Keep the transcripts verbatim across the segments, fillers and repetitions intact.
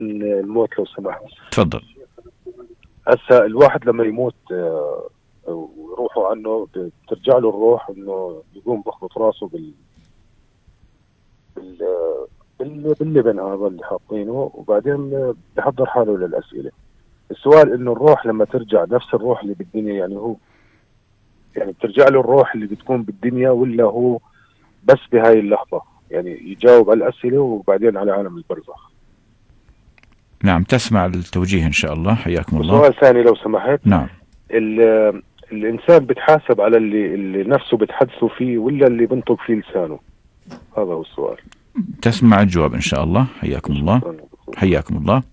الموت لو سمحت. تفضل. هسا الواحد لما يموت آه، ويروحوا عنه بترجع له الروح انه يقوم بخبط راسه بال بال بال- باللبن هذا اللي حاطينه، وبعدين بحضر حاله للأسئلة. السؤال انه الروح لما ترجع نفس الروح اللي بالدنيا، يعني هو يعني بترجع له الروح اللي بتكون بالدنيا، ولا هو بس بهاي اللحظة يعني يجاوب على الأسئلة وبعدين على عالم البرزخ؟ نعم، تسمع التوجيه إن شاء الله، حياكم الله. وسؤال ثاني لو سمحت. نعم. ال- الإنسان بتحاسب على اللي, اللي نفسه بتحدثه فيه ولا اللي بنطق فيه لسانه؟ هذا هو السؤال. تسمع الجواب إن شاء الله، حياكم الله. حياكم الله.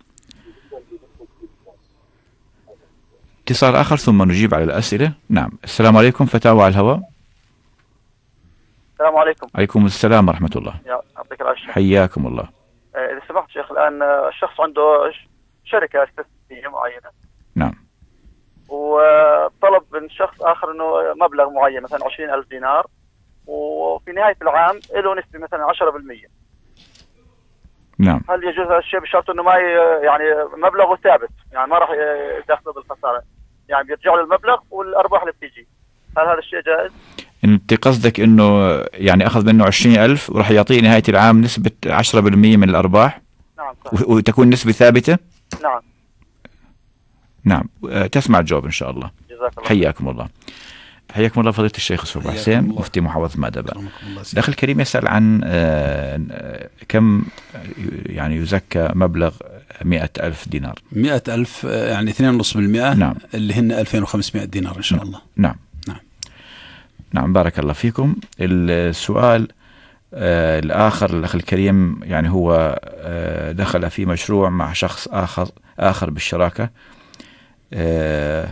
اتصال آخر ثم نجيب على الأسئلة. نعم. السلام عليكم، فتاوى على الهواء. السلام عليكم. عليكم السلام ورحمة الله. يعطيك العافية. حياكم الله. إذا سمحت شيخ، الآن الشخص عنده شركة استثمارية معينة. نعم. وطلب من شخص آخر إنه مبلغ معين مثلا عشرين ألف دينار، وفي نهاية العام له نسبة مثلا عشرة بالمئة. نعم. هل يجوز هذا الشيء بشرط إنه ما يعني مبلغه ثابت، يعني ما راح يدخل بالخسارة، يعني بيرجع له المبلغ والأرباح اللي بتيجي؟ هل هذا الشيء جائز؟ انت قصدك انه يعني اخذ منه عشرين ألف وراح يعطيه نهاية العام نسبة عشرة بالمئة من الارباح؟ نعم. وتكون نسبة ثابتة؟ نعم. نعم. تسمع الجواب ان شاء الله. جزاك الله. حياكم الله. حياكم الله فضيلة الشيخ سوبر حسين مفتي محافظة مأدبة. الأخ الكريم يسأل عن كم يعني يزكى مبلغ مئة ألف دينار. مئة ألف يعني اثنين ونصف بالمئة. نعم. اللي هن ألفين وخمسمائة دينار إن شاء الله. نعم. نعم. نعم بارك الله فيكم. السؤال آه الآخر الأخ الكريم يعني هو آه دخل في مشروع مع شخص آخر آخر بالشراكة، آه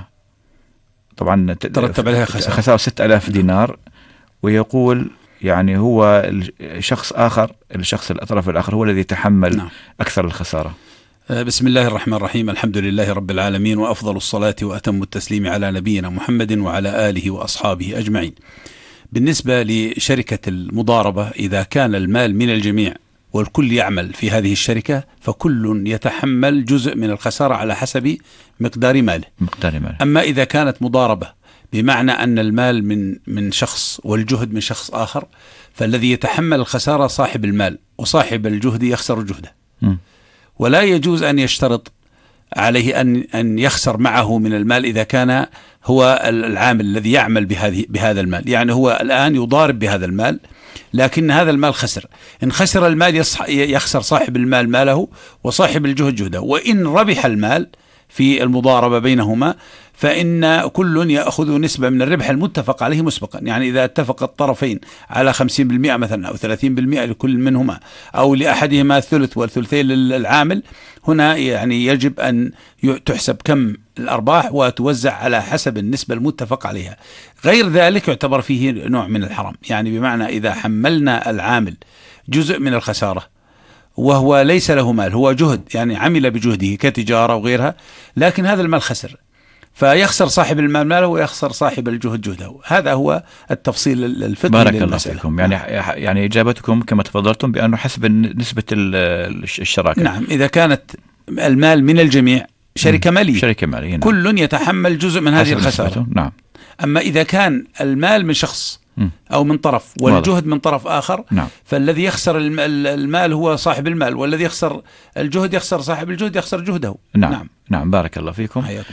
طبعا ترتب عليها خسارة خسارة ستة آلاف دينار، ويقول يعني هو الشخص آخر الشخص الأطراف الآخر هو الذي يتحمل نعم. أكثر الخسارة. بسم الله الرحمن الرحيم. الحمد لله رب العالمين، وأفضل الصلاة وأتم التسليم على نبينا محمد وعلى آله وأصحابه أجمعين. بالنسبة لشركة المضاربة، إذا كان المال من الجميع والكل يعمل في هذه الشركة فكل يتحمل جزء من الخسارة على حسب مقدار ماله. مقدار ماله. أما إذا كانت مضاربة بمعنى أن المال من من شخص والجهد من شخص آخر، فالذي يتحمل الخسارة صاحب المال، وصاحب الجهد يخسر جهده. م. ولا يجوز أن يشترط عليه أن أن يخسر معه من المال إذا كان هو العامل الذي يعمل بهذه بهذا المال. يعني هو الآن يضارب بهذا المال، لكن هذا المال خسر. إن خسر المال يخسر صاحب المال ماله وصاحب الجهد جهده. وإن ربح المال في المضاربة بينهما فإن كل يأخذ نسبة من الربح المتفق عليه مسبقا. يعني إذا اتفق الطرفين على خمسين بالمئة مثلا أو ثلاثين بالمئة لكل منهما، أو لأحدهما الثلث والثلثين للعامل، هنا يعني يجب أن تحسب كم الأرباح وتوزع على حسب النسبة المتفق عليها. غير ذلك يعتبر فيه نوع من الحرام. يعني بمعنى إذا حملنا العامل جزء من الخسارة وهو ليس له مال، هو جهد يعني عمل بجهده كتجارة وغيرها، لكن هذا المال خسر، فيخسر صاحب المال ماله ويخسر صاحب الجهد جهده. هذا هو التفصيل الفقهي بارك للمسألة. الله فيكم. يعني يعني إجابتكم كما تفضلتم بأنه حسب نسبة الشراكة. نعم. إذا كانت المال من الجميع شركة مالية، شركة مالية نعم. كل يتحمل جزء من هذه الخسارة. نعم. أما إذا كان المال من شخص أو من طرف والجهد من طرف آخر، نعم. فالذي يخسر المال هو صاحب المال، والذي يخسر الجهد يخسر صاحب الجهد يخسر جهده. نعم. نعم. نعم بارك الله فيكم. حياكم.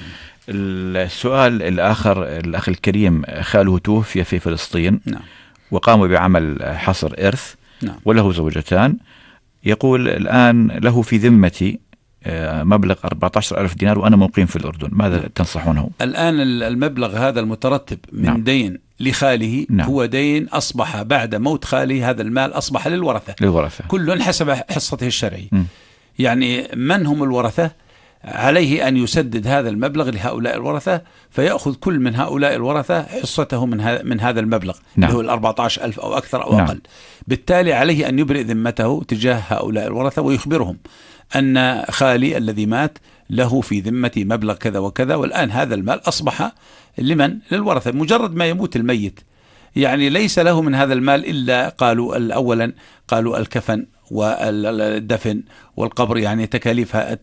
السؤال الآخر الأخ الكريم خاله توفي في فلسطين، نعم. وقاموا بعمل حصر إرث، نعم. وله زوجتان. يقول الآن له في ذمتي مبلغ أربعة عشر ألف دينار وأنا مقيم في الأردن، ماذا نعم. تنصحونه؟ الآن المبلغ هذا المترتب من نعم. دين لخاله، نعم. هو دين أصبح بعد موت خاله هذا المال أصبح للورثة، للورثة. كل حسب حصته الشرعي. م. يعني من هم الورثة؟ عليه أن يسدد هذا المبلغ لهؤلاء الورثة، فيأخذ كل من هؤلاء الورثة حصته من من هذا المبلغ، نعم. اللي هو الأربعة عشر ألف أو أكثر أو نعم. أقل. بالتالي عليه أن يبرئ ذمته تجاه هؤلاء الورثة ويخبرهم أن خالي الذي مات له في ذمتي مبلغ كذا وكذا، والآن هذا المال أصبح لمن؟ للورثة. مجرد ما يموت الميت يعني ليس له من هذا المال إلا قالوا أولا قالوا الكفن والدفن والقبر يعني تكاليفها